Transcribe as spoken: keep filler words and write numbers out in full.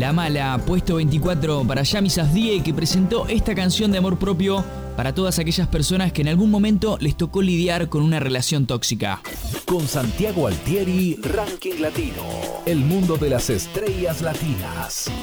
La Mala, puesto veinticuatro para Yami Safdie, que presentó esta canción de amor propio para todas aquellas personas que en algún momento les tocó lidiar con una relación tóxica. Con Santiago Altieri, Ranking Latino, el mundo de las estrellas latinas.